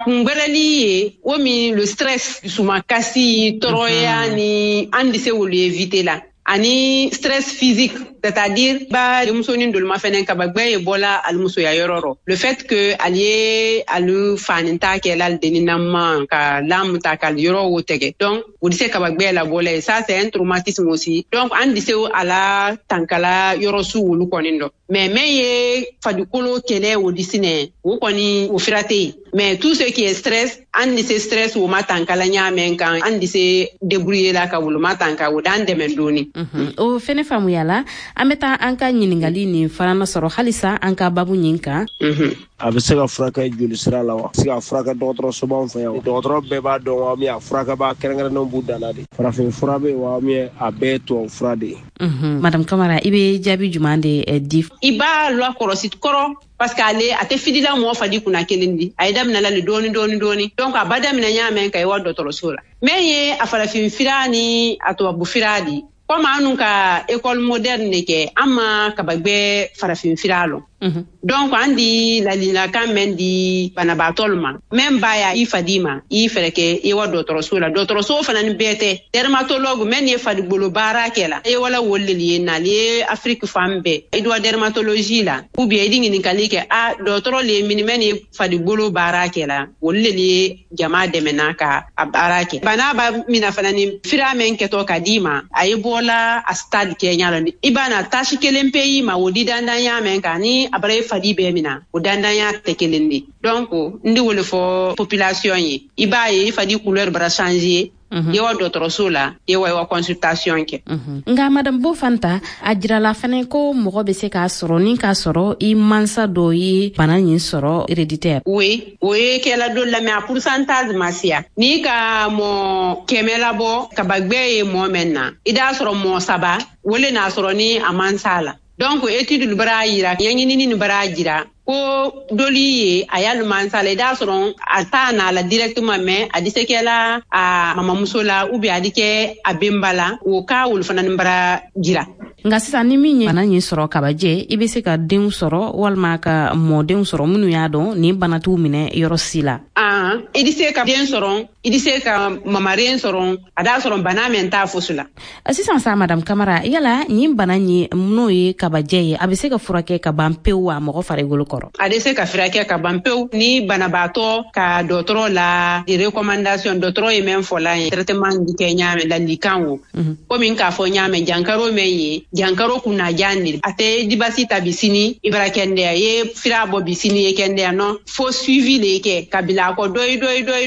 kungbɛrɛli ye le stress suma kasi tɔɔrɔya ni an de se olu éviter la ani stress physique, c'est-à-dire ba musonin dolma fenen kabagbe e bola al musoya yororo. Le fait que allié alu faninta kelal deninamma ka lamta kal yoro wotege. Donc vous dise kabagbe la bola, ça c'est un traumatisme aussi. Donc an dise ala tankala yoro su wulu konindo. Mais ye fadukolo kele wo disine wo koni wo firate. Mais tout ce qui est stress, an dise stress wo matankala nyamen kan an dise débrouiller la ka wulu matanka wo dan demendoni. O fene famu yala ameta anka nyiningali ni farana soro halisa anka babu nyinka abe se ka fraka joli sira la wa se ka fraka docteur soban fa ya docteur be ba do wa mi fraka ba kerengere no budala de farafin furabe wa mi abe to frade madame Kamara ibe jabi jumande dif iba lo korosit koro parce que ale ate fidila mo fadi kuna kelendi ayda minala le doni donc abada minanya men kay wa docteur sola mais ye afarafin firani ato abu firadi comme anunka école moderne ke ama kabagbe farafin firalo donc andi la lina kamen di banabatolma même baya ifadima ifereke e wa docteur so fana ni bete dermatologue men ye fadi bolo barakela e wala wolleli na li Afrique fambe e do dermatologie la ou bien dingi ni kalike a docteur le minimen ye fadi bolo barakela wolleli jama de menaka abarake bana ba mina fana ni firamen keto kadima ayebola a stade Kenya ibana tashi kelempe yi ma wodi dandanya men kani abare fadi be mina udandanya tekelendi donc ndi wole fo population yi ibaye fadi couleur bra changer yewa docteur sola yewa consultation ke nga madame Bofanta ajira la fane ko mo be se ka soro ni ka soro I mansa do yi banani soro héréditaire oui kela do la mais pourcentage masia ni ka mo kemela bo ka bagbe mo menna ida soro mo saba wole na soro ni amansala donc étude bara yira yanyini ni bara jira ko doli ayal mansala da soron atana la directement mais adisekela a mama musola ubi adike abembala o ka wul fana mbara jira nga sisa ni minye banani soro kabaje ibe se ka den soro walma ka mo den soro munu ya don ni banatu mine yorosila idise ka den soron idise ka mamaren soron ada soron banamen ta fusula sisa sa madame Kamara yala ni banani munu ye kabaje abe se ka furake ka bampewa mo fare golo adese ka firake ka bampeu ni banabato ka docteur la di recommandation docteur e men fola traitement di Kenya me la likanwo ko min ka fo nyame jankaro meye jankaro kuna jandi ate dibasita bisini ibrakende ye firabo bisini ye kende no fo suivi leke kabila ko doy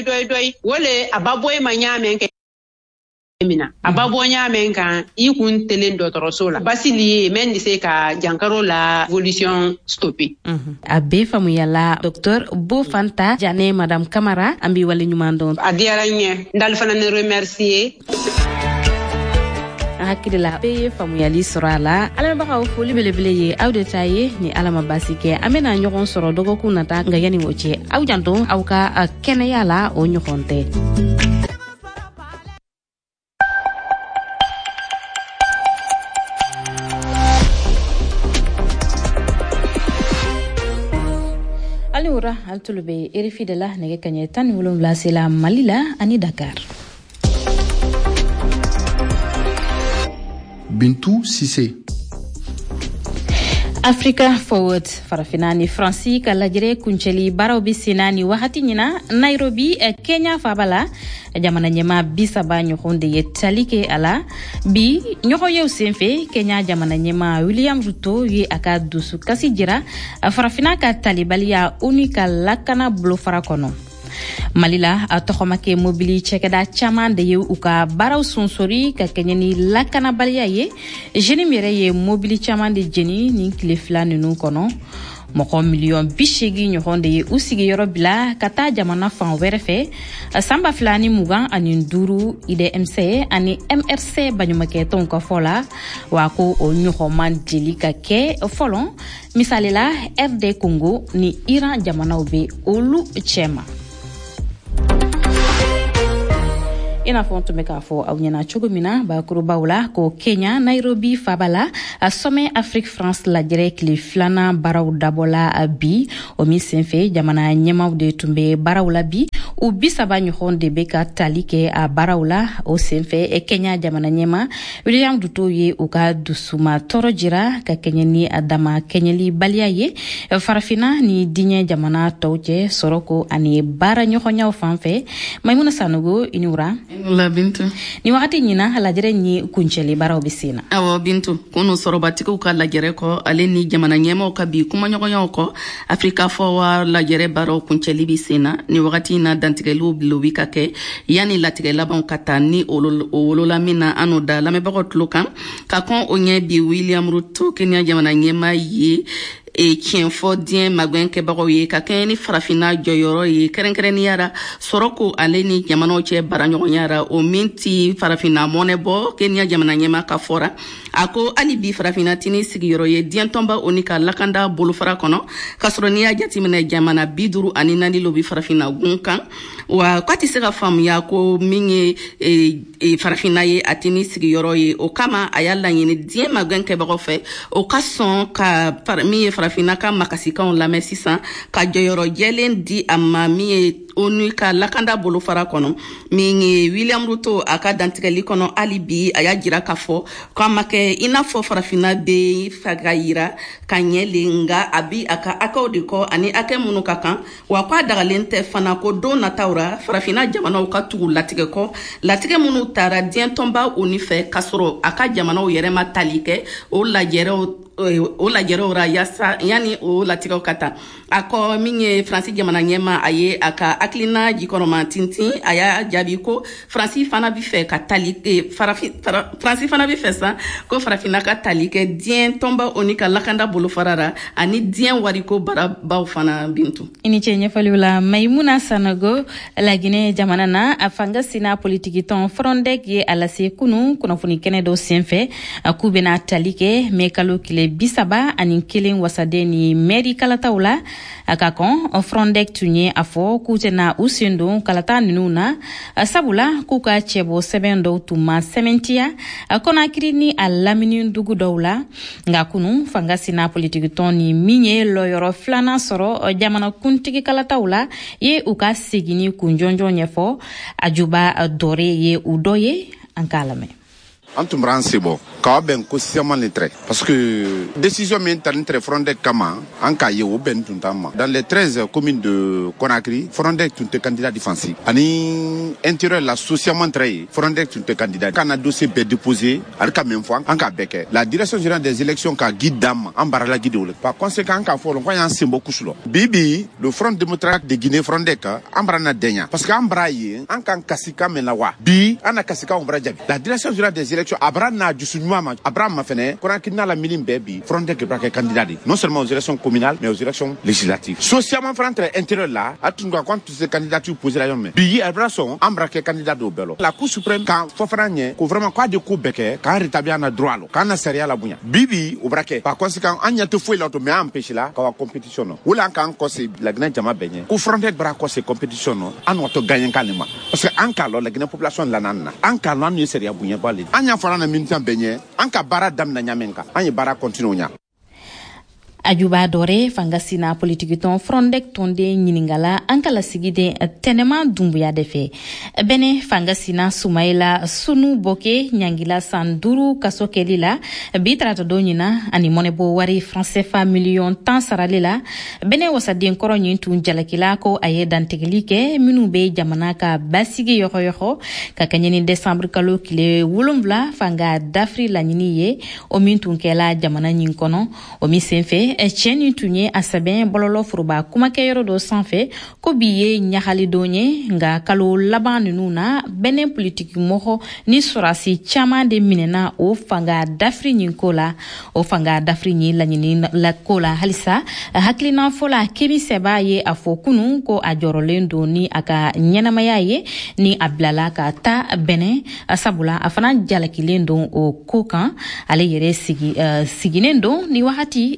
wole ababoy manyame ke mina ababo nyame kan ikun telen docteur sola basili men dise ka jankaro la evolution stoppé abe famu yalla docteur Bofanta jane madame Kamara ambi wala nyumando adiaranye ndal fana ne remercier hakila be famu yali sorala alama baka foli belebele ye awdeta ye ni alama basike amena nyogon soro dogo kunata nga yani woche awjanto awka kene yala o nyokonte Aliura altulube erifi de la nege kanye tan wulum la sela Malila ani Dakar. Bintou Sissé. Africa Forward farafinani Franci kalajire kuncheli barobi sinani wahati nyina Nairobi Kenya fabala jamana nyema bisaba nyokonde yetalike ala bi nyoko yew senfe Kenya jamana nyema William Ruto ye akadusu kasijira farafina ka talibalia unika lakana blo farakono Malila atokhomake mobili chekeda chaman de yu uka baraw sonsori ka kenyani lakana balia ye jeni mere ye mobili chaman de jeni ni klefla nunu kono moko million bishigi nyohonde ye usigi yorobila kata jamana fan werefe samba flani mugan ani nduru IDMC ani MRC banyumake tonko fola wako o nyohoman dilika ke folon misalela RD Congo ni Iran jamana ube olu chema ina fɔ tun bɛ k'a fɔ aw ɲɛna cogo min na bakurubaw la ko Kenya Nairobi Fabala sommet Afrique France lajɛrɛ tile filanan baaraw dabɔla bi o min senfɛ jamana ɲɛmaw de tun bɛ baaraw la bi u 30 ɲɔgɔn de bɛ ka tali kɛ a baaraw la o senfɛ Kenya jamana ɲɛma William Ruto ye u ka dusuma tɔɔrɔ jira ka kɛɲɛ ni a dama kɛɲɛli baliya ye farafina ni diɲɛ jamana tɔw cɛ sɔrɔko ani baara ɲɔgɔnyaw fanfɛ Maimuna Sanogo inura la Bintu ni wagati ɲina lajɛrɛ ni kuncɛli baaraw bɛ sen na awɔ Bintu kunu sɔrɔbatigiw ka lajɛrɛ kɔ ale ni jamana ɲɛmaw ka bi kuma ɲɔgɔnyaw kɔ Afrika fɔwa lajɛrɛ baaraw kuncɛli bɛ sen na ni wagati na dantigɛliw bilobi ka kɛ yani latigɛ labanw ka taa ni wolola min na an n'o da lamɛnbagaw tulo kan ka kɔn o ɲɛ bi William Ruto Kenya jamana ɲɛma ye tiɲɛ fɔ diɲɛ magwɛnkɛbagaw ye ka kɛɲɛ ni farafina jɔyɔrɔ ye kɛrɛnkɛrɛnniyara sɔrɔ ko ale ni jamanaw cɛ baaraɲɔgɔnyara o min ti farafina mɔnɛ bɔ Kenya jamana ɲɛma ka fɔra a ko hali bi farafina tini sigiyɔrɔ ye diɲɛ tɔnba o ni ka lakanda bolofara kɔnɔ ka sɔrɔ n'i y'a jateminɛ jamana 54 lo bi farafina gun kan wa k'a tɛ se ka faamuya ko min ye farafina ye a tini sigiyɔrɔ ye o kama a y'a laɲini diɲɛ magwɛnkɛbagaw fɛ o ka sɔn ka min ye farafina ka makasikanw lamɛn sisan ka jɔyɔrɔ jɛlen di a ma min ye ONU ka lakanda bolofara kɔnɔ min ye William Ruto a ka dantigɛli kɔnɔ hali bi a y'a jira k'a fɔ k'a ma kɛ i n'a fɔ farafina bɛ fɛ ka yira ka ɲɛlen nka a bi a ka akaw de kɔ ani akɛ minnu ka kan wa k'a dagalen tɛ fana ko don nataw ra farafina jamanaw ka tugu latigɛ kɔ latigɛ minnu taara diɲɛ tɔnba ONU fɛ ka sɔrɔ a ka jamanaw yɛrɛ ma tali kɛ o lajɛrɛw ra yasa yani o latigɛw ka taa a kɔ min ye Faransi jamana ɲɛma a ye a ka hakilina jikɔrɔma tintin a y'a jaabi ko Faransi fana bɛ fɛ ka tali Faransi fana bɛ fɛ sa ko farafina ka tali kɛ diɲɛ tɔnba ONU ka lakanda bolofara ra ani diɲɛ wariko baarabaw fana Bintu i ni ce ɲɛfɔliw la Maimuna Sanogo Laginɛ jamana na a fanga sina politiki tɔn Frondec ye a lase kunu kunnafoni kɛnɛ dɔ senfɛ k'u bɛna tali kɛ mais kalo tile 31 wasaden ni mairie kalataw la a ka kɔn Frondec tun ye a fɔ k'u tɛna u sen don kalata ninnu na sabula k'u ka cɛbɔ sɛbɛn dɔw tun ma sɛmɛntiya Konakiri ni a lamini dugu dɔw la nka kunu fanga sina politiki tɔn ni min ye lɔyɔrɔ filanan sɔrɔ jamana kuntigi kalataw la ye u ka segini kunjɔnjɔn ɲɛfɔ Ajuba Dore ye u dɔ ye an k'a lamɛn an tun b'an sebɔ k'a bɛn ko siaman le trait parce que décision min tani trait Frondec kama an k'a ye o bɛn tun t'an ma dans les 13 communes de Conakry Frondec tun tɛ candidat défensif ani intérieur la socialement trait Frondec tun tɛ candidat kana dossier bɛɛ déposé ale ka min fɔ an k'a bɛɛ kɛ la direction générale des élections ka guide d'an ma an baarala guide o la par conséquent an k'a fɔ ko an y'an sen bɔ kusu la bibi le Front démocratique de Guinée Frondec an barana dɛɲa parce que an bara ye an kan kasi kan min la wa bi an na kasi kan o bara jaabi la direction générale des élections abra na jusu ɲuman Abraham Mafene, Konakiri n'a la miline baby, Frondec est braqué candidat, non seulement aux élections communales, mais aux élections législatives. Socialement, Frondec intérieur là, à tout cas, quand ces candidatures posées là, mais billet Abraham, embraqué candidat au bello. La Cour suprême, quand Fofranier, qu'on vraiment quoi de coup béquet, quand rétablir un droit, quand on a sérieux la bouilla. Bibi, au braquet. Par conséquent, on y a tout fouillé l'autre, mais empêché là, quand on compétition. Ou là, quand on s'est la Guinée Jama Beignet, ou Frondec braqué ces compétitions, on a tout gagné calmement. Parce que en cas, la Guinée population de la nana, en cas, on y a sérieux bouillant, on y a fait un minute beignet, en cas, bara dam na nyamenka anye bara continue nya Ajuba Dore fanga sina politiki tɔn Frondec tonde ɲiningala an kala sigide tɛnɛma dumbuya de fɛ bɛnɛ fanga sina Sumaila Sunu Boke ɲangila san 5 kaso kɛli la bi tarata don ɲina ani mɔnɛbɔ wari français fa million 10 sarali la bɛnɛ wasaden kɔrɔ ɲin tun jalakila ko a ye dantigɛli kɛ minnu bɛ jamana ka basigi yɔgɔyɔgɔ ka kɛɲɛ ni décembre kalo tile 7 fanga dafri laɲini ye o min tun kɛla jamana ɲin kɔnɔ o min senfɛ cɛni tun ye a sɛbɛn bɔlɔlɔ foroba kumakɛyɔrɔ dɔ sanfɛ ko bi ye ɲagali don ye nka kalo laban ninnu na bɛnɛ politiki mɔgɔ ni sɔrasi caman de minɛna o fanga dafiri ɲin ko la o fanga dafiri ɲin laɲini la ko la halisa hakilina fɔ la kemi sɛba ye a fɔ kunu ko a jɔrɔlen don ni a ka ɲɛnamaya ye ni a bilala ka ta bɛnɛ sabula a fana jalakilen don o ko kan ale yɛrɛ siginen don ni wagati Afrique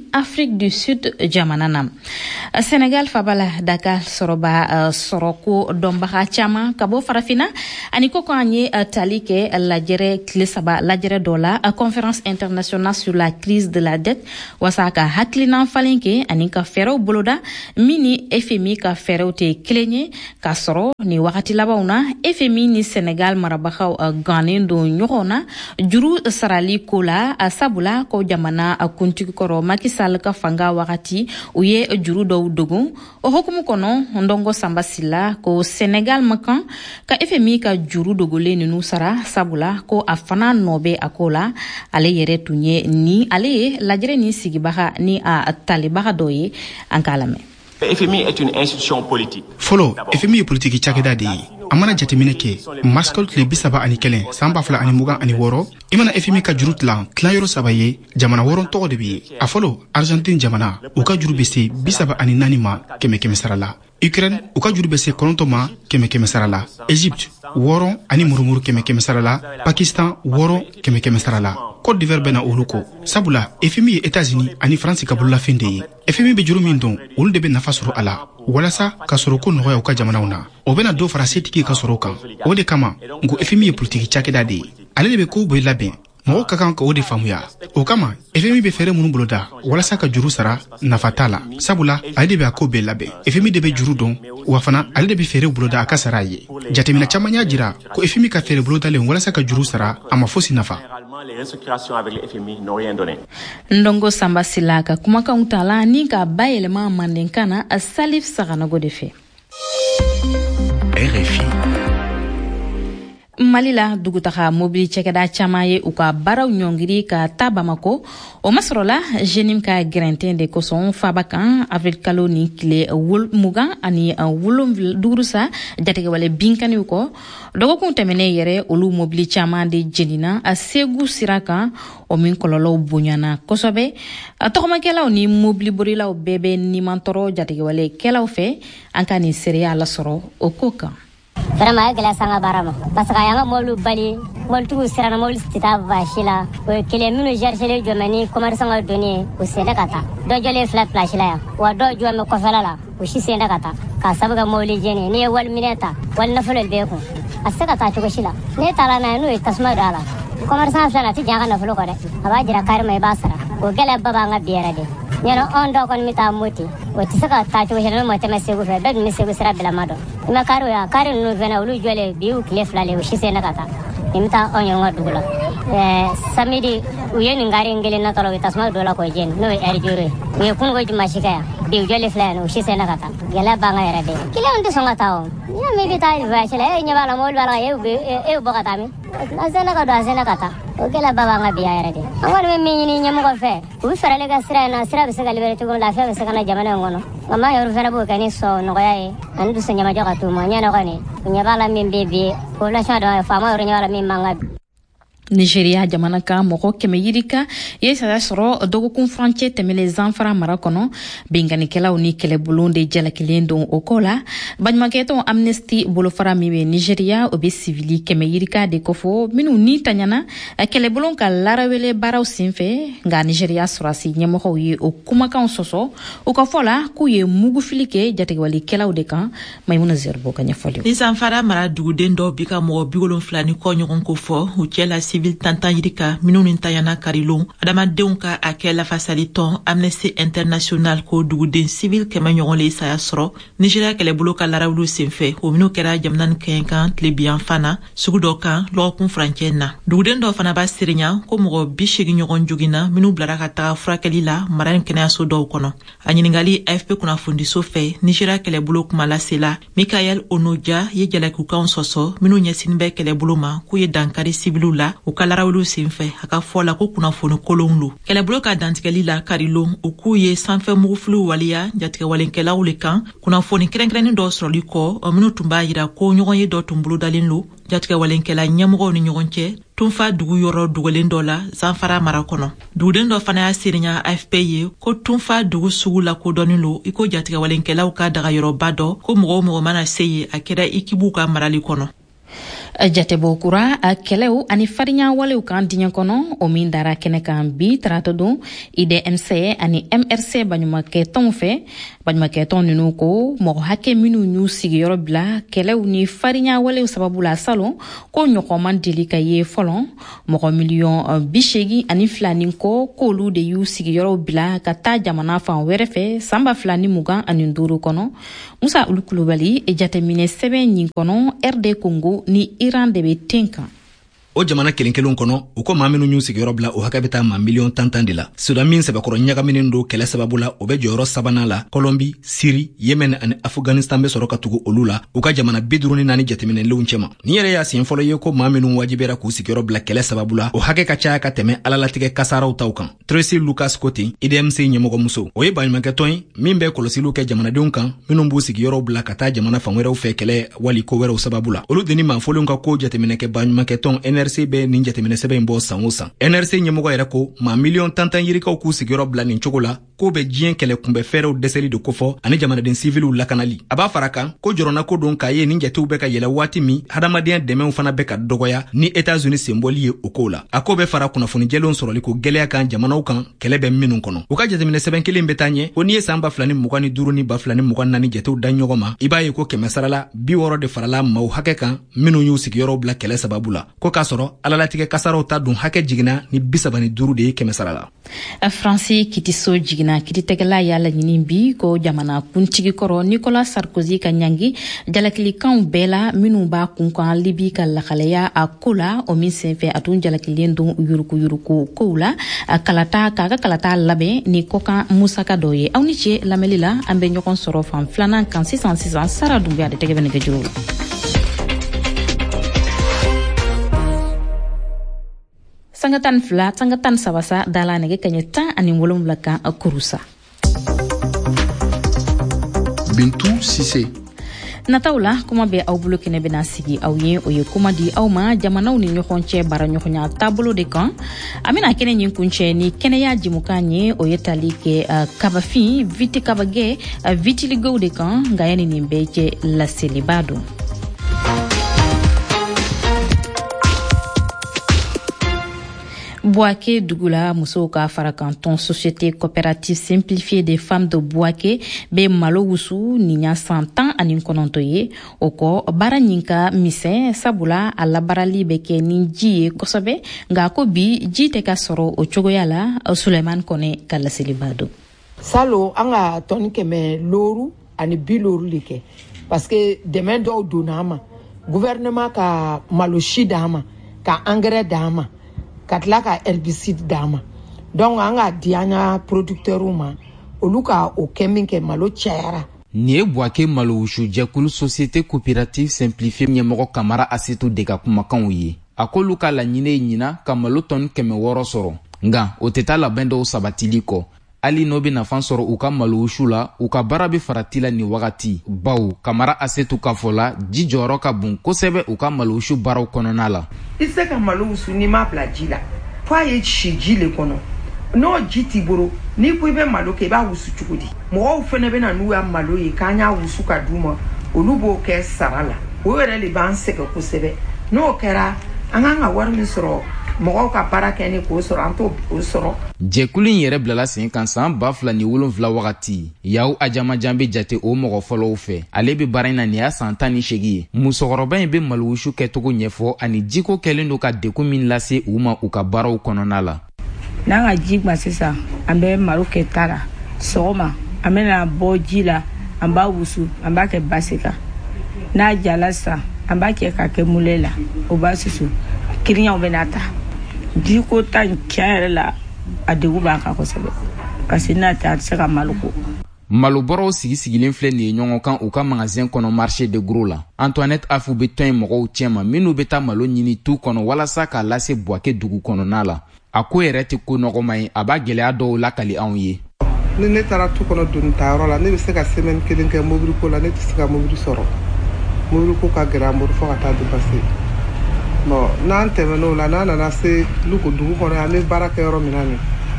Afrique du Sud jamananam. Sénégal fabala Dakar soroba soroko dombaha chama kabo farafina aniko kanye talike lajere klesaba lajere dola conférence internationale sur la crise de la dette wasaka haklina falinke anika fero boloda mini FMI ka fero te klenye ka soro ni wakati labauna FMI ni Sénégal marabakhaw ganendo nyokona juru sarali kola sabula ko jamana kunti koro Macky Sall ka fanga wakati uye juru do dogu o hokumu kono ndongo sambasila ko Sénégal makan ka FMI ka juru dogole ni nusara sabula ko afana nobe akola ale yere tunye ni ale lajere ni sigibaha ni a talibaha doye ankalame. FMI est une institution politique. Follow FMI politique chakeda de amana jatemine ke maskol le bisaba ani kelen samba fla ani mugan ani woro imana FMI ka jurut lan klayoro sabaye jamana woron to de bi a follow Argentine jamana u ka juru bese bisaba ani nanima keme sarala Ukraine u ka juru bese kolontoma keme sarala Egypte woron ani murumuru keme sarala Pakistan woron keme sarala Côte d'Ivoire bena uluko sabula FMI États-Unis ani France ka bulla finde FMI be juru min don ul de be nafasuru ala walasa ka soro ko noya u ka jamanauna o bena do fara setiki ka soro kan o de kama ngo FMI politique chakeda de ale be ko boy laben mo ka kan ko de famuya o kama FMI be fere munu boloda walasa ka juru sara nafatala sabula ale de be ko be laben FMI de be juru don wa fana ale de be fere boloda aka saraye jatemina chamanya jira ko FMI ka fere boloda le walasa ka juru sara ama fosi nafa. Les restructurations avec le FMI n'ont rien donné. Ndongo Samba Silaka kumaka utala ni ka bayelema mandenkana a Salif Saranago de fe. RFI Malila dugutaha mobili chekeda chamaye uka baraw nyongiri ka tabamako o masrola jenim ka grenten de koson fabakan avril kaloni kile wul mugan ani wulum durusa jatege wale binkani uko dogo kun temene yere olu mobili chama de jenina a segu siraka o min kololo bunyana kosobe tokoma kela ni mobili borila o bebe ni mantoro jatege wale kela fe ankani seria la soro o koka vraiment gala sanga barama parce que yanga molu bali mol tu sirana mol stita vashila o kele minu jerchele jomani commerçant nga doni o senda kata do jole flat flashila ya wa do jome ko falala o shi senda kata ka sabaga moli jeni ne wal mineta wal nafalo be ko asaka ta to shila ne tala na no tasma dala commerçant flana ti janga nafalo ko de aba jira kar mai basara o gala baba nga biera de yano ondo kon mita moti o tisaka ta to shila mo teme segu fe be mi segu sira bela mado ima karo ya kare no vena ulu jole biu kile flale o shi senda kata imta onyo ngodugula samedi uyeni ngari ngele na tolo tasma dola ko jen no er jure we kun go mashika ya biu jole flale o shi senda kata gala banga era de kile onde songa tawo ya me bita vashela e nyabala mol bala e bogata mi azena kata o gala baba nga biya era de awal me minni nyamu ko fe u ferale ga sira na sira be segal bere to la fe be segana jamana ngono mama yoru fera bo kani so no yae andu se nyama joga tu mo nyana ko ni nyabala min bebe ko la shado fama yoru nyabala min manga Nigeria jamana ka moko keme yirika yesa soro dogo kun frontier temele zanfara marakono bingani kela uni kele bulonde jala kilendo okola banymaketo amnesty bolofara miwe Nigeria obe civili keme yirika de kofo minu ni tanyana kele bulon ka larawele baraw sinfe nga Nigeria sorasi nyemoko yi o kumaka soso o ka fola ku ye mugu filike jate wali kela de kan maymuna zerbo kanya folio ni zanfara mara duguden do bika mo bigolon flani ko nyon ko fo u kela civil tantan yirika minun tayana karilon adama deunka akela fasaliton Amnesty International ko duguden civil kema nyon le saya soro Nigeria kele buloka larawlu sinfe o minu kera jamnan kenkan tlebian fana sugudoka lo kun franchena duguden do fana ba sirinya ko mo bishigi nyon jugina minu blaraka ta frakalila maran kena so do kono anyingali AFP kuna fundi sofe Nigeria kele bulok malasela Michael Onoja ye jala ku kan soso minu nyasin be kele buloma ku ye dankari civilula ukalara sinfe aka fola ko kuna fonu kolonlu kele bloka dantikeli la karilo uku ye sanfe muguflu walia jatike walenkela ulekan kuna foni krenkren do sroli ko ominu tumba yira ko nyogon ye do tumbulu dalinlu jatike walenkela nyamugo ni nyogonche tumfa dugu yoro dugelen dola zanfara marakono duden do fana ya sirinya AFP ye ko tumfa dugu sugula ko donilo iko jatike walenkela uka daga yoro bado ko mugo mana seye akeda ikibuka marali kono Jatebo kura kɛlɛw ani farinya walew kan diɲɛ kɔnɔ o min dara kɛnɛ kan bi tarata don IDMC ani MRC baɲumankɛtɔnw fɛ baɲumankɛtɔn ninnu ko mɔgɔ hakɛ minnu y'u sigiyɔrɔ bila kɛlɛw ni farinya walew sababu la salon ko ɲɔgɔnman deli ka ye fɔlɔ mɔgɔ miliyɔn 82 ni kɔ k'olu de y'u sigiyɔrɔw bila ka taa jamana fan wɛrɛ fɛ san 2025 kɔnɔ Musa Ulu Kulubali jateminɛ sɛbɛn nin kɔnɔ RD Congo ni Iran de bɛ ten kan. O jamana kelenkelenw kɔnɔ u ko maa minnu y'u sigiyɔrɔ bila o hakɛ bɛ taa maa miliyɔn 10 de la. Sudan min sɛbɛkɔrɔ ɲagaminen don kɛlɛ sababu la o bɛ jɔyɔrɔ 3nan la. Colombie, Syrie, Yemen ani Afghanistan bɛ sɔrɔ ka tugu olu la u ka jamana 54 jateminɛlenw cɛma. Ni yɛrɛ y'a siɲɛ fɔlɔ ye ko maa minnu wajibera k'u sigiyɔrɔ bila kɛlɛ sababu la o hakɛ ka caya ka tɛmɛ alalatigɛ kasaraw taw kan. Tracy Lucas Cote, IDMC ɲɛmɔgɔmuso, o ye baɲumankɛtɔn ye min bɛ kɔlɔsiliw kɛ jamanadenw kan minnu b'u sigiyɔrɔw bila ka taa jamana fan wɛrɛw fɛ kɛlɛ wali ko wɛrɛw sababu la. Olu deni manfolenw ka ko jateminɛkɛ baɲumankɛtɔn NRC bɛ nin jateminɛ sɛbɛn in bɔ san o san. NRC ɲɛmɔgɔ yɛrɛ ko maa miliyɔn 10 yirikaw k'u sigiyɔrɔ bila nin cogo la k'o bɛ diɲɛ kɛlɛ kunbɛ fɛɛrɛw dɛsɛli de kofɔ ani jamanaden siviluw lakanali. A b'a fara kan ko jɔrɔna ko don k'a ye nin jatew bɛ ka yɛlɛ waati min hadamadenya dɛmɛw fana bɛ ka dɔgɔya ni États-Unis senbɔli ye o kow la. A ko bɛ fara kunnafoni jɛlenw sɔrɔli ko gɛlɛya kan jamanaw kan kɛlɛ bɛ minnu kɔnɔ. U ka jateminɛ sɛbɛn kelen bɛ taa ɲɛ ko n'i ye san 2025 ni 2024 jatew da ɲɔgɔn ma i b'a ye ko 100 sarala 60 de farala maaw hakɛ kan minnu y'u sigiyɔrɔw bila kɛlɛ sababu la ko k'a sɔrɔ alalatigɛ kasaraw ta dun hakɛ jiginna ni 35 de ye 100 sarala. Fransi Kitiso jiginna kiritigɛla y'a laɲini bi ko jamana kuntigi kɔrɔ Nicolas Sarkozy ka ɲangi jalakilikanw bɛɛ la minnu b'a kunkan Libi ka lakalaya a ko la o min senfɛ a tun jalakilen don yuruku kow la k'a ka kalata labɛn ni kɔkan musaka dɔ ye. Aw ni ce lamɛnli la an bɛ ɲɔgɔn sɔrɔ fan filanan kan sisan Sara Dunbiya de tɛgɛ bɛ nɛgɛjuru la. Sanga tan sabasa dala nege kanya 10 ani 7 kan kurusa. Bintu Sise. Nataula kuma be aw bolo kene bena sigi aw ye o ye kuma di aw ma jamanaw ni ɲɔgɔn cɛ bara ɲɔgɔnya taabolo de kan amina kene ɲin kuncɛ ni kɛnɛya jimukan ye o ye tali kɛ kabafin viti kabagɛ vitiligow de kan nka yani nin bɛɛ cɛ laseliba don. Bouaké Dougoula muso ka fara kanton société coopérative simplifiée des femmes de Bouaké be malo wusu ninya 100 ani kononto ye o ko bara nyinka mise sabula ala barali be ke ni ji kosobe nga ko bi ji te ka soro o cogoya la Suleiman Kone kala selibado salo anga ton keme loru ani biloru like parce que demain do donama gouvernement ka maloshi dama ka engrais dama katla ka herbicide dama donc anga dianya producteur ma oluka o keminke malo chara ni Bouaké malo wushu jɛkulu société coopérative simplifiée ɲɛmɔgɔ Kamara Asetu de ka kumakanw ye a ko olu ka laɲini ɲina ka malo tɔni 600 sɔrɔ nga o tɛ taa labɛn dɔw sabatili kɔ hali n'o bɛ nafa sɔrɔ u ka malo wushu la u ka baara bɛ farati la ni wagati baw Kamara Asetu ka fɔ la ji jɔyɔrɔ ka bon kosɛbɛ u ka malo wushu baaraw kɔnɔna la i se ka malo wusu ni ma bila ji la fo a ye si ji le kɔnɔ n'o ji t'i bolo ni ko i bɛ malo kɛ i b'a wusu cogo di mɔgɔw fɛnɛ bɛ na n'u ya malo ye k'an y'a wusu ka d'u ma olu b'o kɛ sara la o yɛrɛ de b'an sɛgɛn kosɛbɛ n'o kɛra an kan ka wari min sɔrɔ mɔgɔw ka baara kɛ ni k'o sɔrɔ an t'o sɔrɔ. Jɛkulu in yɛrɛ bilala sen kan san 2007 wagati Yaw Ajamajan bɛ jate o mɔgɔ fɔlɔw fɛ ale bɛ baara in na nin y'a san 18 ye musokɔrɔba in bɛ malowusu kɛcogo ɲɛfɔ ani jiko kɛlen don ka degun min lase u ma u ka baaraw kɔnɔna la. N'an ka ji gba sisan an bɛ malo kɛ tara sɔgɔma an bɛna bɔ ji la an b'a wusu an b'a kɛ basi kan n'a jala sisan an b'a kɛ ka kɛ mule la o b'a susu kiriɲaw bɛna ta ji ko ta tiɲɛ yɛrɛ la a degun b'an kan kosɛbɛ parce que n'a tɛ a tɛ se ka malo ko. Malobɔrɔw sigilen filɛ nin ye ɲɔgɔn kan u ka magasin kɔnɔ marché de gros la Antoinette Afu bɛ tɔn in mɔgɔw cɛma minnu bɛ taa malo ɲini tu kɔnɔ walasa k'a lase Bouaké dugu kɔnɔna la a ko yɛrɛ tɛ ko nɔgɔma ye a b'a gɛlɛya dɔw lakali anw ye. Ni ne taara tu kɔnɔ doni tayɔrɔ la ne bɛ se ka semaine kelen kɛ mobili ko la ne tɛ se ka mobili sɔrɔ mobili ko ka gɛrɛ an bolo fo ka taa dépasser bon n'an tɛmɛn'o la n'an nana se Luku dugu kɔnɔ yan an bɛ baara kɛ yɔrɔ min na nin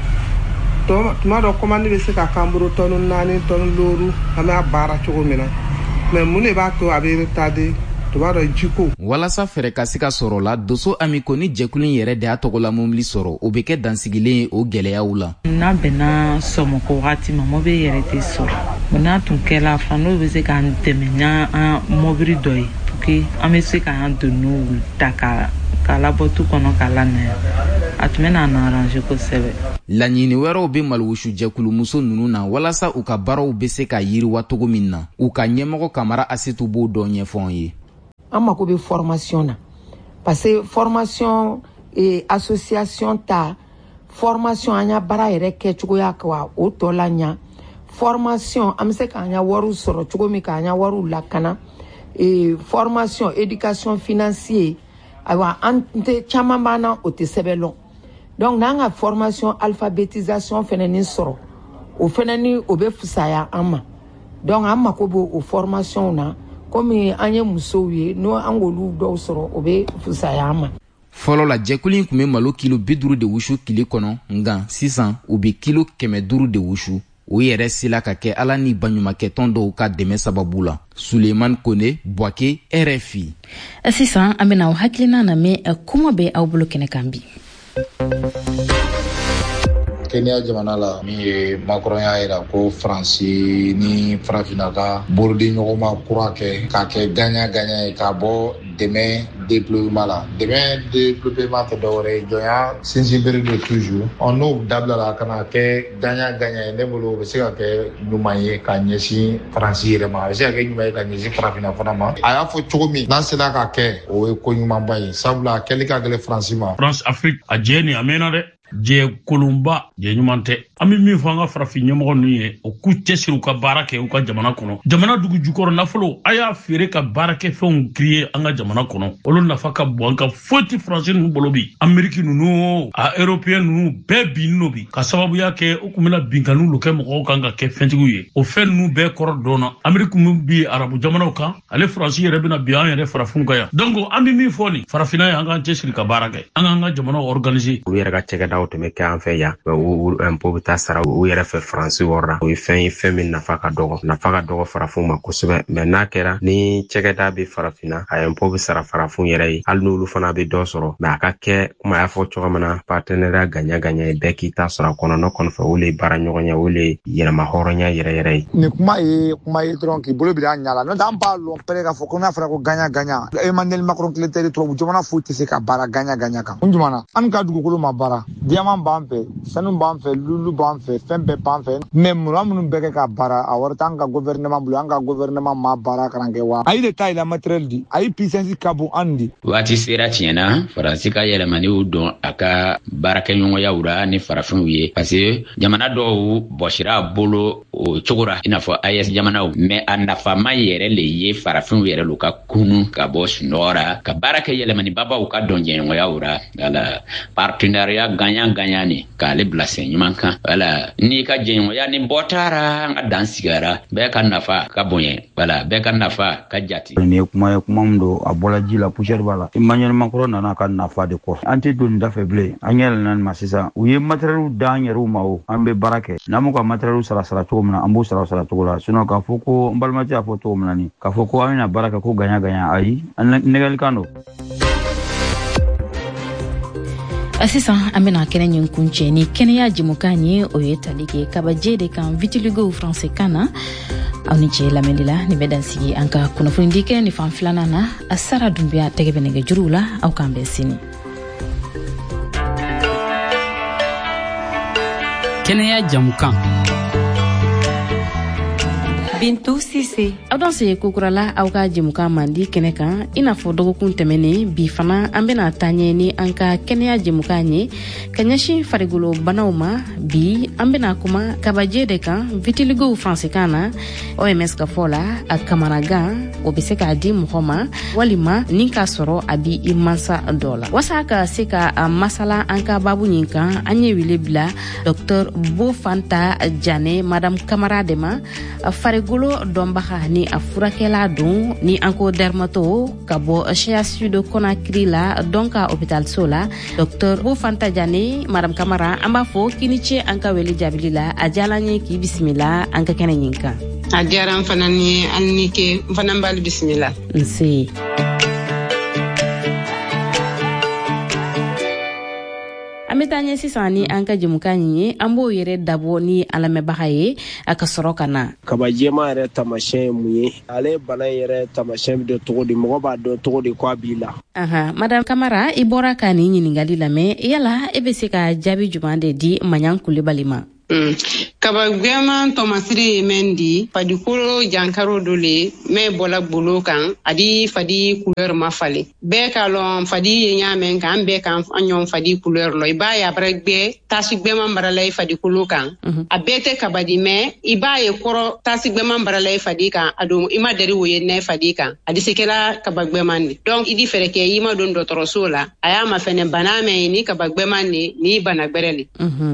tuma dɔ commande bɛ se ka k'an bolo tɔni 4 tɔni 5 an b'a baara cogo min na mais mun de b'a to a bɛ retarder to b'a dɔn jiko walasa fɛrɛ ka se ka sɔrɔ la doso amiko ni jɛkulu yɛrɛ de y'a tɔgɔla mobili sɔrɔ o be kɛ dansigilen o gwɛlɛyaw la n'a bɛnna sɔmɔkɔ wagati ma mobili yɛrɛ tɛ sɔrɔ n'a tun kɛla fa n'o be se k'an dɛmɛ n'an mobili dɔ ye pour que an be se k'an donniw ta k'a labɔ tu kɔnɔ k'a lanaya a tun bɛna an arrange kosɛbɛ. laɲini wɛrɛw be maliwusu jɛkulumuso nunu na walasa u ka baaraw be se ka yiriwa cogo min na u ka ɲɛmɔgɔ kamara asitu b'o dɔ ɲɛfɔ ye. an mako be formation na parce que formation association ta formation an y'a baara yɛrɛ kɛ cogoya ka o tɔ la ɲa formation an be se k'an y'a wariw sɔrɔ cogo min k'an y'a wariw lakana formation éducation financier ayiwa an tɛ caman b'an na o tɛ sɛbɛn lɔn donc n'an ka formation alphabétisation fɛnɛ ni sɔrɔ o fɛnɛ ni o bɛ fisaya an ma donc an mako b'o o formation na komi an ye musow ye n'o an k'olu dɔw sɔrɔ o bɛ fisaya an ma. fɔlɔ la jɛkulu in kun be malo kilo 50 de wusu tile kɔnɔ nka sisan u be kilo 500 de wusu o yɛrɛ sela ka kɛ ala ni baɲumankɛtɔn dɔw ka dɛmɛ sababu la. Suleiman Kone, Boake, RFI. Sisan an bena aw hakilina lamɛn kuma bɛ aw bolo kɛnɛ kan bi. Kenya jamana la min ye Macron y'a yira ko Faransi ni farafina ka borodi ɲɔgɔnma kura kɛ k'a kɛ gagnant-gagnant ye k'a bɔ dɛmɛ développement la. Dɛmɛ développement tɛ dɔwɛrɛ ye jɔnya sinsinbere de toujours n'o dabilala ka na kɛ gagnant-gagnant ye ne bolo o bɛ se ka kɛ ɲuman ye ka ɲɛsin Faransi yɛrɛ ma a bɛ se ka kɛ ɲuman ye ka ɲɛsin farafina fana ma. A y'a fɔ cogo min n'an sera ka kɛ o ye ko ɲumanba ye sabula a kɛli ka gɛlɛn Faransi ma. France Afrique a jɛ nin a mɛnna dɛ. Jɛ kolonba jɛ ɲuman tɛ an bɛ min fɔ an ka farafin ɲɛmɔgɔ ninnu ye o k'u cɛsiri u ka baara kɛ u ka jamana kɔnɔ jamana dugu jukɔrɔ nafolo a y'a feere ka baara kɛ fɛnw créer an ka jamana kɔnɔ olu nafa ka bon an ka foyi tɛ Faransi ninnu bolo bi Ameriki ninnu a européen ninnu bɛɛ binnen do bi ka sababuya kɛ u kun bɛna binkaniw lo kɛ mɔgɔw kan ka kɛ fɛntigiw ye o fɛn ninnu bɛɛ kɔrɔ dɔnna Ameriki min bi arabu jamanaw kan ale Faransi yɛrɛ bɛna bi an yɛrɛ farafinw kan yan donc an bɛ min fɔ nin farafinna ye an k'an cɛsiri ka baara kɛ an k'an ka jamana organiser u yɛrɛ ka cɛkɛdaw tun bɛ kɛ an fɛ yan u impôt bɛ taa sara u yɛrɛ fɛ Faransi wɔɔrɔ o ye fɛn min nafa ka dɔgɔ farafinw ma kosɛbɛ mais n'a kɛra ni cɛkɛda bɛ farafinna a impôt bɛ sara farafinw yɛrɛ ye hali n'olu fana bɛ dɔ sɔrɔ mais a ka kɛ kuma y'a fɔ cogo min na partenariat gagnant-gagnant ye bɛɛ k'i ta sɔrɔ a kɔnɔ ne kɔni fɛ o le ye baara ɲɔgɔnya o le ye yɛlɛma hɔrɔnya yɛrɛ ye. Nin kuma ye dɔrɔn k'i bolo bila a ɲa la n'o tɛ an b'a lɔn pɛrɛ k'a fɔ ko n'a fɔra ko gagnant-gagnant Emmanuel Macron tile tɛ tubabu jamana foyi tɛ se ka baara gagnant-gagnant kan kun jumɛn na an ka dugukolo ma baara diamant b'an fɛ sanu b'an fɛ lulu b'an fɛ fɛn bɛɛ b'an fɛ mais mura minnu bɛɛ kɛ ka baara a wari t'an ka gouvernement bolo an ka gouvernement ma baara kalan kɛ wa a ye de ta yɛlɛ matériel di a ye puissance ka bon an di. Waati sera tiɲɛna Faransi ka yɛlɛmaniw don a ka baarakɛɲɔgɔnyaw ra ni farafinw ye parce que jamana dɔw bɔsira a bolo o cogo ra i n'a fɔ AES jamanaw mais a nafama yɛrɛ le ye farafinw yɛrɛ lu ka kunu ka bɔ sunɔgɔ ra ka baara kɛ yɛlɛmanibabaw ka dɔn jɛɲɔgɔnyaw ra wala partenariat gagnant-gagnant ni k'ale bila sen ɲuman kan wala n'i ka jɛɲɔgɔnya ni bɔ taara an ka dan sigara bɛɛ ka nafa ka bonya wala bɛɛ ka nafa ka jate. Nin ye kuma min don a bɔla ji la poussière b'a la Emmanuel Macron nana ka nafa de kɔ an tɛ don nin da fɛ bilen an yɛlɛnna nin ma sisan u ye matériel d'an yɛrɛw ma o an bɛ baara kɛ n'an m'u ka matériel sara cogo min na an b'o sara cogo la sinon k'a fɔ ko n balimakɛ y'a fɔ cogo min na nin k'a fɔ ko an bɛna baara kɛ ko gagnant-gagnant ayi an nɛgɛlikan don. Sisan an bena kɛnɛ ɲin kuncɛ ni kɛnɛya jɛmukan ye o ye tali kɛ kabajɛ de kan vitiligo français kan na aw ni cɛ lamɛnni la nin bɛ dansigi an ka kunnafonidi kɛ ni fan filanan na a Sara Dunbiya tɛgɛ bɛ nɛgɛ juruw la aw k'an bɛn sini. Kɛnɛya jamukan Bintou Sise. Aw dan se kokurala aw ka jɛmukan mandi kɛnɛ kan i n'a fɔ dɔgɔkun tɛmɛnen bi fana an bena taa ɲɛ ni an ka kɛnɛya jɛmukan ye ka ɲɛsin farigolo banaw ma bi an bena kuma kabajɛ de kan vitiligo français kan na OMS ka fɔ la a kamanagan o be se k'a di mɔgɔ ma walima ni k'a sɔrɔ a bi I mansa dɔ la wasa ka se ka masala an ka babu ɲin kan an ye wele bila Dr Bofanta Jane Madame Kamara de ma farigolo dɔnbaga ni a furakɛla don ni an ko dermato ka bɔ Chia Sud Conakry la donc ka hôpital so la Dr Bofanta Jane Madame Kamara an b'a fɔ k'i ni ce an ka wele jaabili la a diyala n ye k'i bisimila an ka kɛnɛ ɲin kan. a diyara n fana ni hali ni ke n fana b'ale bisimila. nse. an bɛ taa ɲɛ sisan ni an ka jɛmukan ye an b'o yɛrɛ dabɔ ni alamɛbaga ye a ka sɔrɔ ka na. kaba jɛma yɛrɛ tamasiyɛn ye mun ye ale bana yɛrɛ tamasiyɛn bɛ dɔn cogo di mɔgɔ b'a dɔn cogo di k'a b'i la. madame Kamara i bɔra ka nin ɲininkali lamɛn yala e bɛ se ka jaabi jumɛn de di Maɲan Kulibali ma. Kaba gwema tomasiri mendi padikolo jankaro dole me bola bolo kan adi fadi couleur ma fale be kalon fadi nyame kan be kan anyon fadi couleur lo iba ya bregbe tasi gwema mbaralay fadi kolo kan abete kabadi me iba ye koro tasi gwema mbaralay fadi kan ado ima dari woye ne fadi kan adi sekela kaba gwema ni donc idi fereke ima don dotoro sola aya ma fene baname ni kaba gwema ni bana gbereli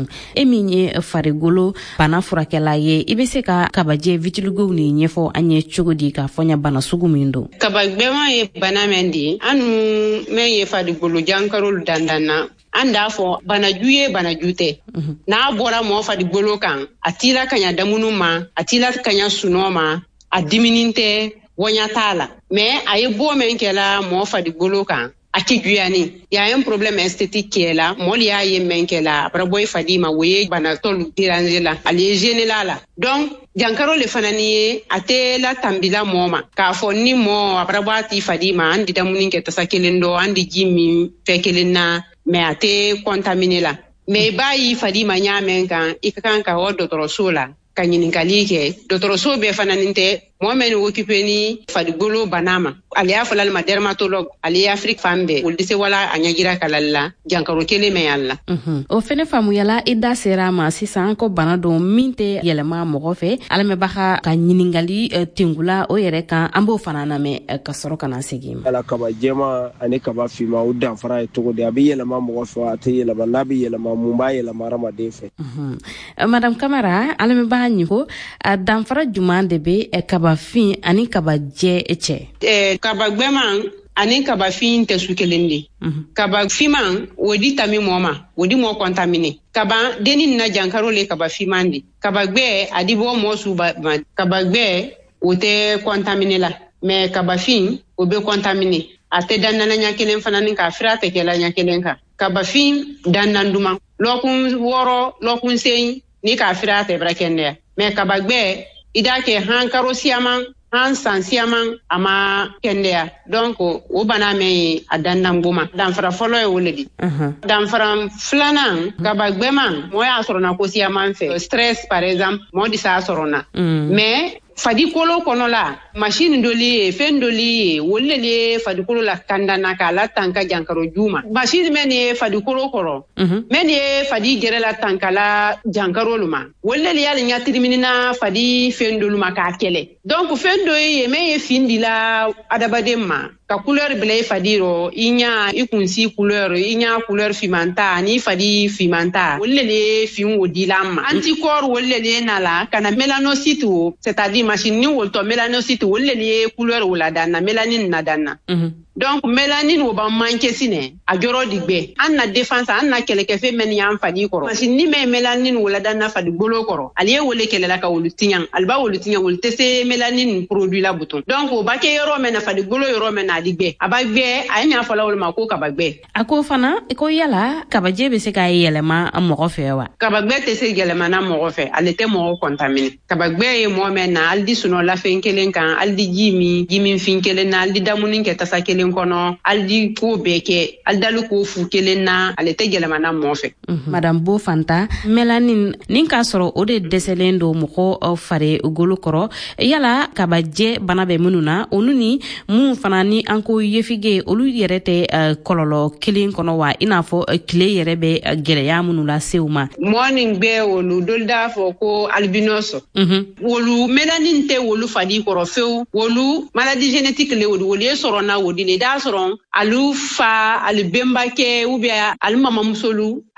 eminye farigolo bana furakɛla ye i bɛ se ka kabajɛ vitiligow ni ɲɛfɔ an ye cogo di k'a fɔ ɲa bana sugu min don. Kabagbɛma ye bana min di anu men ye farigolo jankarolu dandanna an d'a fɔ banaju ye banaju tɛ n'a bɔra mɔgɔ farigolo kan a tila kaɲa damunu ma a tila kaɲa sunɔ ma a diminin tɛ wɔɲa t'a la mais a ye bɔ min kɛla mɔgɔ farigolo kan a ti juyani ya un problème esthétique qui est là moli ya ye menkela braboy fadima woye bana tolu déranger la ali gêner la donc jankaro le fanani ate la tambila moma ka fo ni mo abrabati fadima andi damuni ke tasakelendo andi jimi fekelena mais ate contaminé la mais bayi fadima nyamen kan ikakan ka o docteur sola kanyininkali ke docteur so be fananinte mo men occupé ni fadigolo banama ali ya falal ma dermatologue ali Afrique fambe ul dise wala anyagira kalalla jankaro kele me yalla o fene famu yala ida sera ma sisan ko bana do minte yelema mogo fe alame baka ka nyiningali tingula o yere kan ambo fanana me ka soro kana segim ala kaba jema ani kaba fima o dan fara to de abi yelema mogo fe ate yelema nabi yelema mumba yelema ramade fe madame Kamara alame ba nyiko dan fara juman de be kaba fin ani kaba je eche kaba gbema ani kaba fin te sukelendi kaba fiman wodi tami moma wodi mo contaminé kaba denin na jankaro le kaba fimandi kaba gbe adibo mo suba kaba gbe wote contaminé la mais kaba fin obe contaminé ate danana nyakelen fanani ka frate kela nyakelen ka kaba fin dananduma lokun woro lokun sein ni ka frate brakende mais kaba gbe idake hankaro siaman han sansiaman ama kendea donc o bana me adandan goma dan fara folo e woledi dan fara flanan kabagbema mo ya sorona ko siaman fe stress par exemple mo di sa sorona mais fadi kolo kono la machine doli fen doli wollele fadi kolo la kandana kala tanka jankaro juma machine meni fadi kolo koro meni fadi gere la tanka la jankaro luma wollele yali nya terminina fadi fen doluma ka kele donc fen do ye me findi la adabademma ka couleur bleu fadiro inya ikunsi couleur inya couleur fimanta ni fadi fimanta wollele fin wodilama anticorps wollele nala kana mélanocyte c'est-à-dire machine ni wolto mélanocyte wollele couleur wala danna mélanine na danna donc mélanine wo ba manke sine a joro digbe an na défense an na keleke fe men yam fadi koro machine ni me mélanine wala danna fadi bolo koro aliye wole kelela ka wolutinyan alba wolutinyan wol tese mélanine produit la bouton donc o ba ke yoro men na fadi bolo yoro men na digbe abagbe anya fala wol ma ko kabagbe ako fana ko yala kabaje be se ka yelema mogo fe wa kabagbe tese yelema na mogo fe alete mogo contaminé kabagbe e mo men na aldi suno la fe kelen kan aldi jimi fin kelen na aldi damunin ke tasa kelen kono aldi ko beke aldalu ko fu kelen na alete yelema na mogo fe madame Bo Fanta mélanine nin ka soro o de deselendo mogo fare golo koro yala kabaje bana be mununa onuni mun fana ni anko yefige olu yɛrɛ tɛ kɔlɔlɔ kelen kɔnɔ wa i n'a fɔ tile yɛrɛ bɛ gɛlɛya minnu lase u ma. mɔɔni bɛ olu dɔ da fɔ ko albinos wolu mélanine tɛ wolu fadi kɔrɔ fewu wolu maladie génétique le wolu ye sɔrɔ na wodi le d'a sɔrɔ alu fa alu benbakɛ ou bien alu mamamusolu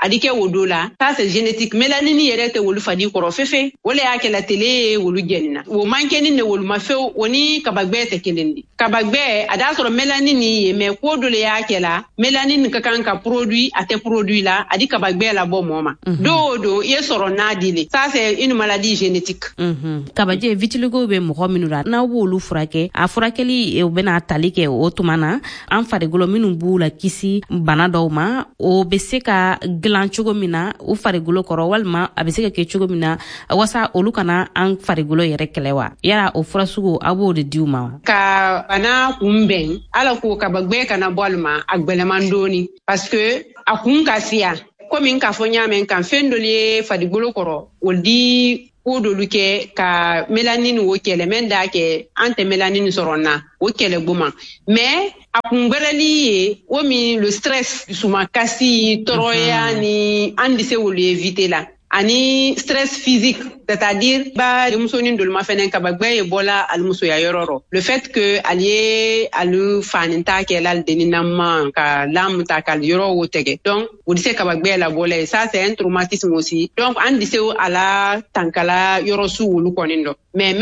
adike wodola ça c'est génétique mélanine yere te wolu fadi koro fefe wala yake la télé wolu genna wo mankeni ne wolu mafew woni kabagbe te kelendi kabagbe ada soro mélanine ye me ko dole yake la mélanine ka kanka produit ate produit la adi kabagbe la bo moma do ye soro nadile ça c'est une maladie génétique kabaje vitiligo be mo minura na wolu furake a furakeli e bena talike o tumana an farigolo minu bula kisi bana dawma o beseka glan chugo mina u farigolo koro walma abeseka ke chugo mina wasa olu kana an farigolo yere kelewa yara o furasugo abo de diuma ka bana kumben ala ko kabagbe kana bolma agbelemandoni parce que akun kasia komi nka fonya men kan fendolier farigolo koro oldi ko dolu ke ka mélanine wo kele men da ke ante mélanine soronna wo kele buma mais akungarali wo mi le stress suma kasi toroya ni andi se wo éviter la ani stress physique c'est-à-dire ba musoni ndolma fenen ka bagbe bola almuso ya yororo le fait que allié alu faninta ke lal deninama ka lamta ka yoro wotege donc vous dise ka bagbe la bola ça c'est un traumatisme aussi donc andi se ala tankala yoro su lu konindo mais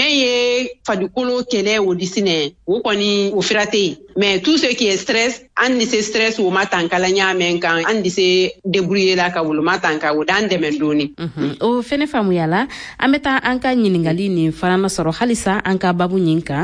fadukolo kele wo disine wo koni wo firate mais tout ce qui est stress andi se stress wo matankala nyamen kan andi se débrouiller la ka wo matanka wo dan demendoni o fene famu yala ameta anka nyiningali ni farana soro halisa anka babu nyinka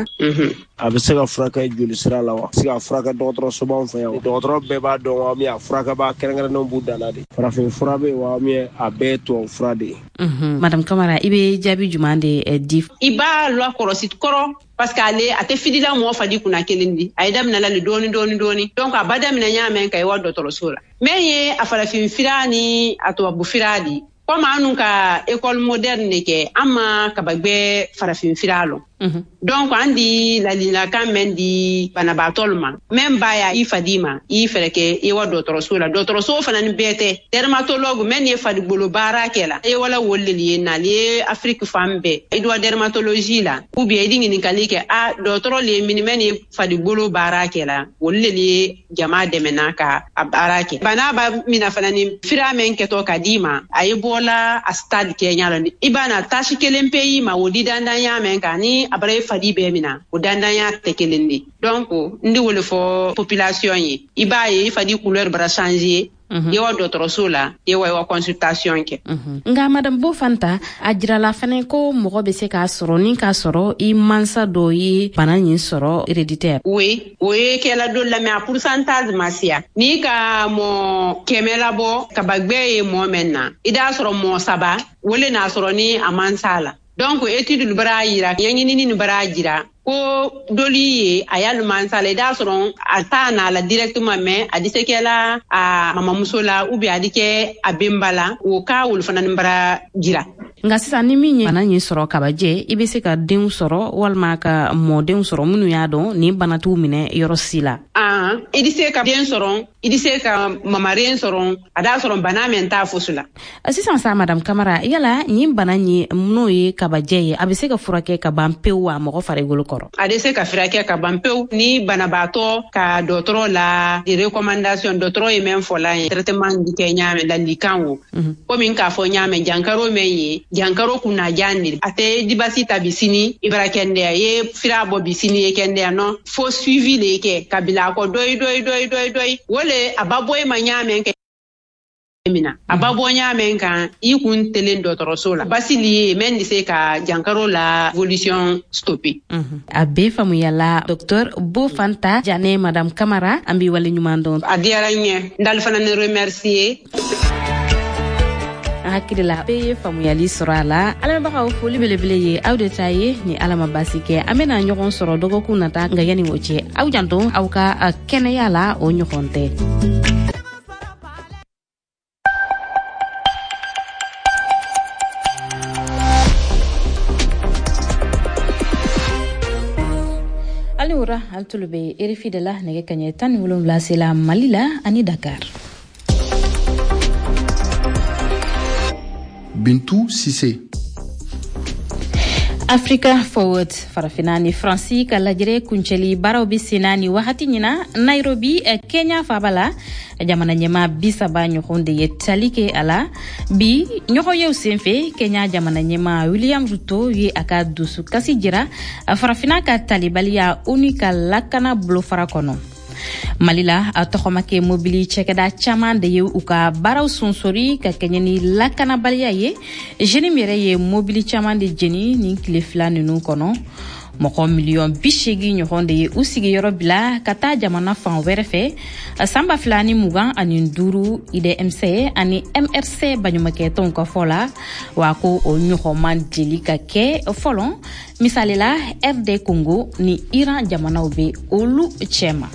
a bɛ se ka furakɛ joli sira la wa se ka furakɛ dɔgɔtɔrɔso b'an fɛ yan dɔgɔtɔrɔ bɛɛ b'a dɔn wa min a furakɛba kɛrɛnkɛrɛnnenw b'u dan na de farafin fura bɛ wa min a bɛɛ tubabu fura de ye madame Kamara i bɛ jaabi juman de di i b'a lɔ kɔrɔsi kɔrɔ parce que ale a tɛ fidila mɔgɔ fadi kunna kelen di a ye daminɛ la le dɔɔni donc a ba daminɛ ɲa mɛn ka ye wa dɔgɔtɔrɔso la min ye a farafin fira ni a tubabu fira di comme anu ka école moderne ne ke ama kabagbe farafin firalo donc andi la lina kan men di banabatolma même baya ifadima ifereke e wa dotoroso fana ni bete dermatologue men ye fadi bolo barake la e wala wolleli na li Afrique fambe e do dermatologie la ou bien dingi ni kalike a dotoro le minimen ye fadi bolo barake la wolleli jama de menaka barake bana ba mina fana ni firamen keto kadima ay bola a stade Kenya la ibana tashi kelempe yi ma wodi dandanya men kani abare fadi be mina o dandanya tekelendi donc ndi wole fo population yi ibaye fadi couleur bra changer yewa dotoroso la yewa consultation ke nga madame Bofanta ajira la fane ko mogo be se ka soro ni ka soro I mansa do yi banani soro héréditaire oui kela do la mais a pourcentage masia ni ka mo kemela bo ka bagbe mo menna ida soro mo saba wole na soro ni amansala donc étude lu bara yira yangini ni bara jira ko doli ayal mansala da soron atana la directement mais adisekela a mama musola ubi adike abembala o ka wul fana mbara jira nga sisa ni minye bana nyi soro kabaje ibe se ka den soro walma ka mo den soro munu ya don ni bana tu mine yoro sila idise ka den soro idise ka mamaren soro ada soro bana menta fosula sisa sa madame Kamara yala nyi bana nyi munu ye kabaje abise ka furake ka bampewa mo fare golo adese ka firake ka bampeu ni banabato ka dotoro la di recommandation dotoro e men fola traitement di Kenya me la likanwo ko min ka fo nyame jankaro meye jankaro kuna jandi ate dibasi tabisini ibarakende ye firabo bisini ye kende no fo suivi leke kabila ko doy wole ababoy manyame mina ababo nyame kan ikun telen dotoroso la basili men dise ka jankaro la evolution stoppé abe famu yalla docteur Bofanta Jane madame Kamara ambi wala nyumando adiaranye ndal fana ne remercier hakila be famu yali sorala alama baka foli belebele ye awde taye ni alama basike amena nyogon soro dogo kunata nga yani woche aw janto aw ka kene yala o nyokonte Alura altulube erifi de la nege kanye tan wulum la sela Malila ani Dakar. Bintou Sissé. Africa Forward farafinani Fransi kalajire kuncheli baraw bisinani wahati nyina Nairobi Kenya fabala jamana ɲɛma bisaba ɲɔgɔn de ye tali kɛ a la bi ɲɔgɔn yew senfɛ Kenya jamana ɲɛma William Ruto ye a ka dusukasi jira farafina ka talibaliya ONU ka lakana bolofara kɔnɔ. Mali la a tɔgɔmakɛ mobili cɛkɛda caman de ye u ka baaraw sonsori ka kɛɲɛ ni lakanabaliya ye. Jeni yɛrɛ ye mobili caman de jeni ni tile fila ninnu kɔnɔ. Mɔgɔ miliyɔn 80 ɲɔgɔn de ye u sigiyɔrɔ bila ka taa jamana fan wɛrɛ fɛ. San 2025 IDMC ani MRC baɲumankɛtɔnw ka fɔ la wa ko o ɲɔgɔn man deli ka kɛ fɔlɔ. Misali la RD Congo ni Iran jamanaw be olu cɛma.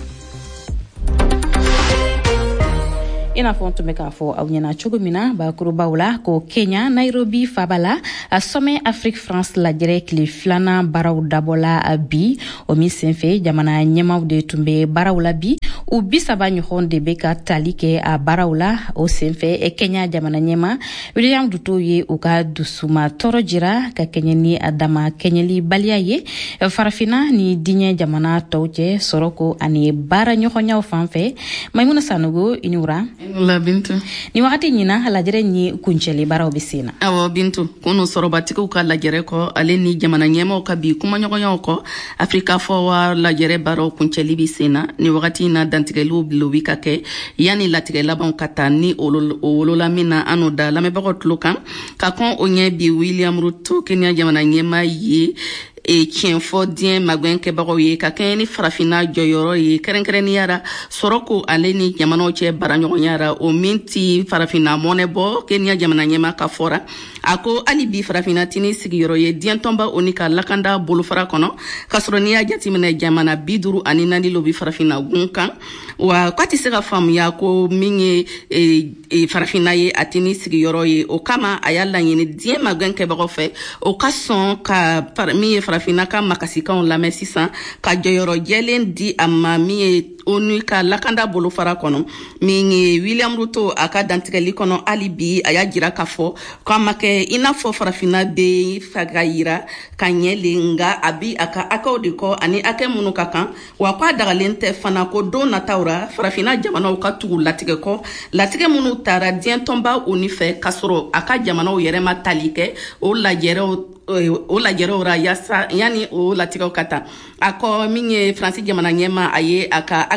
Ina fɔ tun bɛ k'a fɔ aw ɲɛna cogo min na bakurubaw la ko Kenya Nairobi Fabala a sommet Afrique France lajɛrɛ tile filanan baaraw dabɔla bi o min senfɛ jamana ɲɛmaw de tun bɛ baaraw la bi u 30 ɲɔgɔn de bɛ ka tali kɛ a baaraw la o senfɛ Kenya jamana ɲɛma William Ruto ye u ka dusuma tɔɔrɔ jira ka kɛɲɛ ni a dama kɛɲɛli baliya ye farafina ni diɲɛ jamana tɔw cɛ sɔrɔko ani baara ɲɔgɔnyaw fanfɛ Maimuna Sanogo Inura la Bintu ni wagati ɲina lajɛrɛ ni kuncɛli baaraw bɛ sen na. Awɔ Bintu kunu sɔrɔbatigiw ka lajɛrɛ kɔ ale ni jamana ɲɛmaw ka bi kumaɲɔgɔnyaw kɔ Afrika fɔwa lajɛrɛ baaraw kuncɛli bɛ sen na ni wagati na dantigɛliw bilowi ka kɛ yanni latigɛ labanw ka taa ni o wolola min na an n'o da lamɛnbagaw tulo kan ka kɔn o ɲɛ bi William Ruto Kenya jamana ɲɛma ye tiɲɛ fɔ diɲɛ magwɛnkɛbagaw ye ka kɛɲɛ ni farafina jɔyɔrɔ ye kɛrɛnkɛrɛnniyara sɔrɔ ko ale ni jamanaw cɛ baraɲɔgɔnyara o min ti farafina mɔnɛ bɔ Kenya jamana ɲɛma ka fɔra a ko hali bi farafina tini sigiyɔrɔ ye diɲɛtɔnba ONU ka lakanda bolofara kɔnɔ ka sɔrɔ n'i y'a jateminɛ jamana 54 lo bi farafina gun kan wa k'a tɛ se ka faamuya ko min ye farafina ye a tini sigiyɔrɔ ye o kama a y'a laɲini diɲɛ magwɛnkɛbagaw fɛ o ka sɔn ka min ye farafina ka makasikanw lamɛn sisan ka jɔyɔrɔ jɛlen di a ma min ye ONU ka lakanda bolofara kɔnɔ min ye William Ruto a ka dantigɛli kɔnɔ hali bi a y'a jira k'a fɔ k'a ma kɛ i n'a fɔ farafina bɛ fɛ ka yira ka ɲɛlen nka a bi a ka akaw de kɔ ani akɛ minnu ka kan wa k'a dagalen tɛ fana ko don nataw ra farafina jamanaw ka tugu latigɛ kɔ latigɛ minnu taara diɲɛtɔnba ONU fɛ ka sɔrɔ a ka jamanaw yɛrɛ ma tali kɛ o lajɛrɛw ra yasa yani o latigɛw ka taa a kɔ min ye Faransi jamana ɲɛma a ye a ka